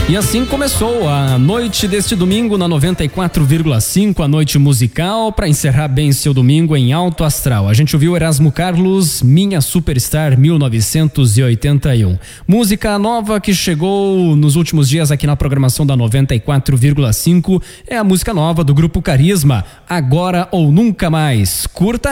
E assim começou a noite deste domingo na 94,5, a noite musical, para encerrar bem seu domingo em alto astral. A gente ouviu Erasmo Carlos, Minha Superstar 1981. Música nova que chegou nos últimos dias aqui na programação da 94,5 é a música nova do Grupo Carisma, Agora ou Nunca Mais. Curta